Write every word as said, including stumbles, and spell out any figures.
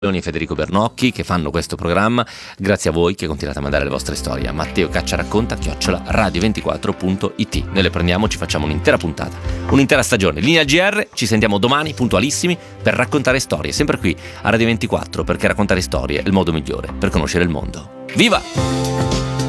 e Federico Bernocchi che fanno questo programma, grazie a voi che continuate a mandare le vostre storie a Matteo Cacciaracconta chiocciola radio ventiquattro punto it. Noi le prendiamo, ci facciamo un'intera puntata, un'intera stagione. Linea G R, ci sentiamo domani puntualissimi per raccontare storie, sempre qui a Radio ventiquattro, perché raccontare storie è il modo migliore per conoscere il mondo. Viva!